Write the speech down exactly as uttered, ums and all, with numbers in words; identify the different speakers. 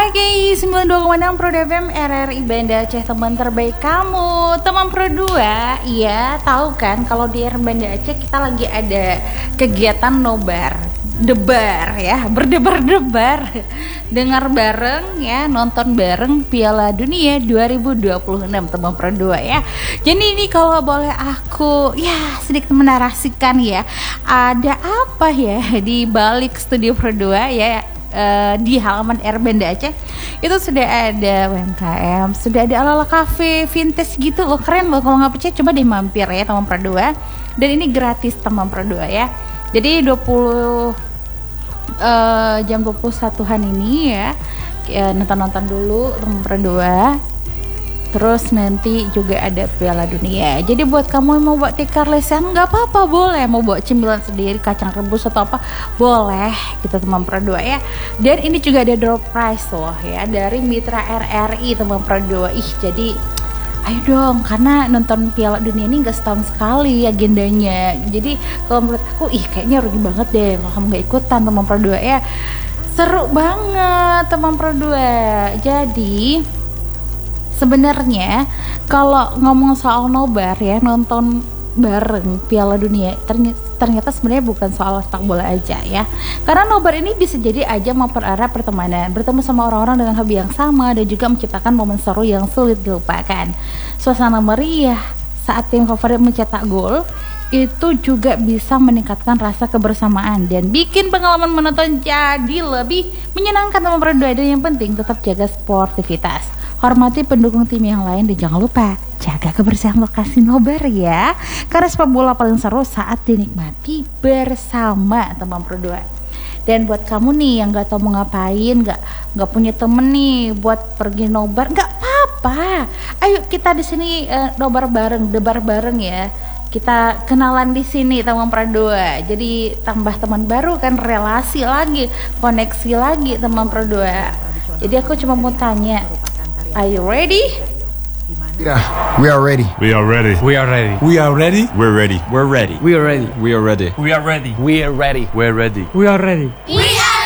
Speaker 1: Oke, sembilan puluh dua koma enam Pro F M R R I Banda Aceh, teman terbaik kamu. Teman Pro dua, iya tahu kan kalau di R R I Banda Aceh kita lagi ada kegiatan nobar, debar ya, berdebar-debar. Dengar bareng ya, nonton bareng Piala Dunia dua ribu dua puluh enam teman Pro dua ya. Jadi ini kalau boleh aku ya sedikit menarasikan ya, ada apa ya di balik studio Pro dua ya. Uh, di halaman R R I Banda Aceh itu sudah ada U M K M, sudah ada ala-ala cafe vintage gitu loh, keren loh. Kalau nggak percaya coba deh mampir ya teman Pro dua, dan ini gratis teman Pro dua ya. Jadi dua puluh uh, jam dua puluh satuan ini ya, ya nonton-nonton dulu teman Pro dua. Terus nanti juga ada Piala Dunia. Jadi buat kamu yang mau bawa tikar lesehan nggak apa-apa, boleh. Mau bawa cemilan sendiri, kacang rebus atau apa, boleh. Kita teman Pro dua ya. Dan ini juga ada door prize loh ya dari Mitra R R I teman Pro dua. Ih, jadi ayo dong, karena nonton Piala Dunia ini nggak setahun sekali agendanya. Jadi kalau menurut aku, ih kayaknya rugi banget deh kalau kamu nggak ikutan teman Pro dua ya. Seru banget teman Pro dua. Jadi sebenarnya kalau ngomong soal nobar ya, nonton bareng Piala Dunia, ternyata, ternyata sebenarnya bukan soal sepak bola aja ya. Karena nobar ini bisa jadi ajang mempererat pertemanan, bertemu sama orang-orang dengan hobi yang sama, dan juga menciptakan momen seru yang sulit dilupakan. Suasana meriah saat tim favorit mencetak gol itu juga bisa meningkatkan rasa kebersamaan dan bikin pengalaman menonton jadi lebih menyenangkan teman Pro dua. Dan yang penting tetap jaga sportivitas, hormati pendukung tim yang lain, dan jangan lupa jaga kebersihan lokasi nobar ya, karena sepak bola paling seru saat dinikmati bersama teman Pro dua. Dan buat kamu nih yang nggak tahu mau ngapain, nggak nggak punya temen nih buat pergi nobar, nggak apa-apa. Ayo kita di sini uh, nobar bareng, debar bareng ya. Kita kenalan di sini teman Pro dua. Jadi tambah teman baru kan, relasi lagi, koneksi lagi teman Pro dua. Jadi aku cuma mau tanya, are you ready?
Speaker 2: Yeah, we are ready.
Speaker 3: We are ready.
Speaker 4: We are ready.
Speaker 2: We are ready.
Speaker 3: We're ready.
Speaker 4: We're ready.
Speaker 2: We are ready.
Speaker 4: We are ready.
Speaker 3: We are ready.
Speaker 4: We are ready.
Speaker 3: We're ready.
Speaker 4: We are ready.
Speaker 1: We